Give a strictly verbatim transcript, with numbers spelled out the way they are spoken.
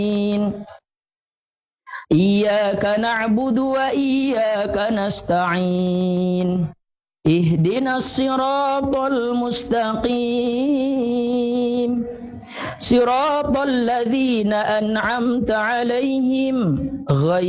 إياك نعبد وإياك نستعين اهدنا الصراط المستقيم صراط الذين أنعمت عليهم غير